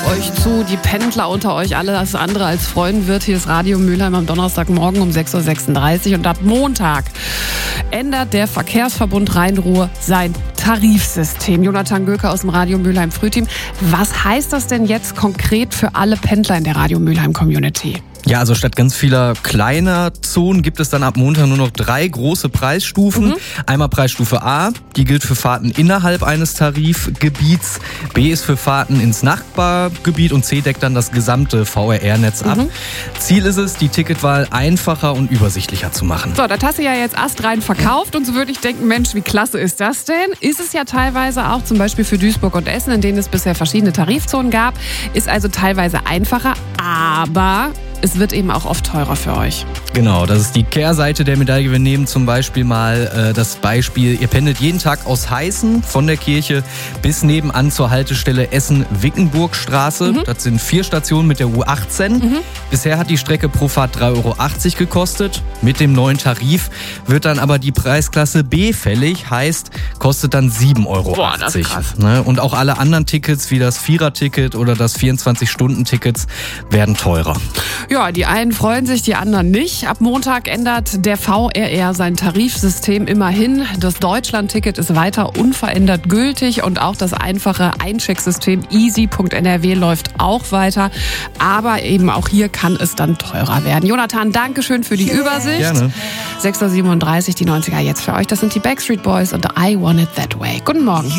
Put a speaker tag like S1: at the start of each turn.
S1: euch zu. Die Pendler unter euch, alles andere als freuen wird. Hier ist Radio Mülheim am Donnerstagmorgen um 6.36 Uhr. Und ab Montag ändert der Verkehrsverbund Rhein-Ruhr sein Tarifsystem. Jonathan Göke aus dem Radio Mülheim Frühteam. Was heißt das denn jetzt konkret für alle Pendler in der Radio Mülheim Community?
S2: Ja, also statt ganz vieler kleiner Zonen gibt es dann ab Montag nur noch 3 große Preisstufen. Einmal Preisstufe A, die gilt für Fahrten innerhalb eines Tarifgebiets. B ist für Fahrten ins Nachbargebiet und C deckt dann das gesamte VRR-Netz ab. Ziel ist es, die Ticketwahl einfacher und übersichtlicher zu machen.
S1: So, das hast du ja jetzt astrein verkauft und so würde ich denken, Mensch, wie klasse ist das denn? Ist es ja teilweise auch, zum Beispiel für Duisburg und Essen, in denen es bisher verschiedene Tarifzonen gab, ist also teilweise einfacher, aber es wird eben auch oft teurer für euch.
S2: Genau, das ist die Kehrseite der Medaille. Wir nehmen zum Beispiel mal das Beispiel, ihr pendelt jeden Tag aus Heißen von der Kirche bis nebenan zur Haltestelle Essen-Wickenburgstraße. Das sind 4 Stationen mit der U18. Bisher hat die Strecke pro Fahrt 3,80 € gekostet. Mit dem neuen Tarif wird dann aber die Preisklasse B fällig, heißt, kostet dann 7,80 €.
S1: Boah, das ist krass.
S2: Und auch alle anderen Tickets, wie das 4er-Ticket oder das 24-Stunden-Tickets, werden teurer.
S1: Ja, die einen freuen sich, die anderen nicht. Ab Montag ändert der VRR sein Tarifsystem immerhin. Das Deutschland-Ticket ist weiter unverändert gültig und auch das einfache Einchecksystem easy.nrw läuft auch weiter. Aber eben auch hier kann es dann teurer werden. Jonathan, Dankeschön für die Übersicht.
S2: Gerne.
S1: 6.37 Uhr, die 90er jetzt für euch. Das sind die Backstreet Boys und I Want It That Way. Guten Morgen.